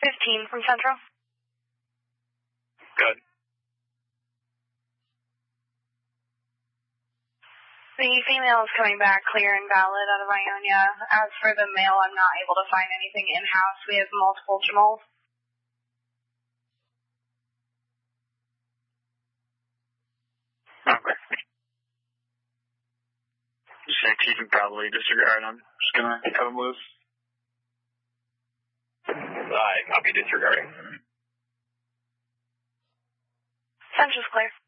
15 from Central. Good. The female is coming back clear and valid out of Ionia. As for the male, I'm not able to find anything in-house. We have multiple Jamals. Okay. Just say you can probably disregard him. Just gonna cut him loose. I'll be disregarding. Central's clear.